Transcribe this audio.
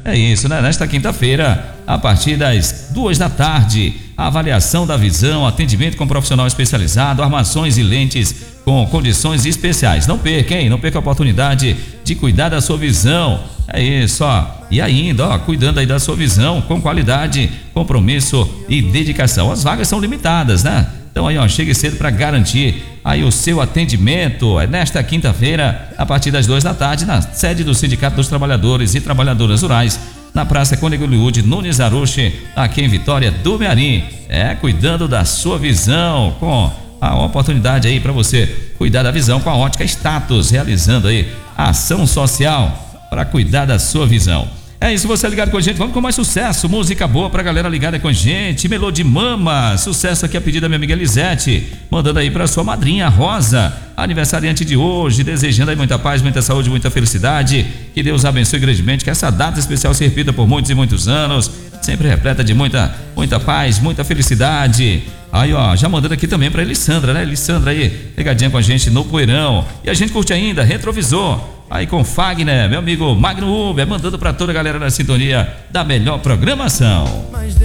É isso, né? Nesta quinta-feira, a partir das 2 da tarde, a avaliação da visão, atendimento com profissional especializado, armações e lentes com condições especiais. Não perca, hein? Não perca a oportunidade de cuidar da sua visão. É isso, ó. E ainda, ó, cuidando aí da sua visão com qualidade, compromisso e dedicação. As vagas são limitadas, né? Então aí, ó, chegue cedo para garantir aí o seu atendimento. É nesta quinta-feira, a partir das 2 da tarde, na sede do Sindicato dos Trabalhadores e Trabalhadoras Rurais, na Praça Conde Hollywood, Nunes Aruche, aqui em Vitória do Mearim. Cuidando da sua visão, com a oportunidade aí para você cuidar da visão com a Ótica Status, realizando aí a ação social para cuidar da sua visão. É isso, você ligado com a gente, vamos com mais sucesso, música boa pra galera ligada com a gente, Melody Mama, sucesso aqui a pedido da minha amiga Elisete, mandando aí pra sua madrinha Rosa, aniversariante de hoje, desejando aí muita paz, muita saúde, muita felicidade, que Deus abençoe grandemente, que essa data especial se repita por muitos e muitos anos, sempre repleta de muita paz, muita felicidade. Aí, ó, já mandando aqui também pra Elissandra, né? Elissandra aí, ligadinha com a gente no Poeirão. E a gente curte ainda Retrovisor, aí com Fagner, meu amigo Magno Uber, mandando pra toda a galera na sintonia da melhor programação.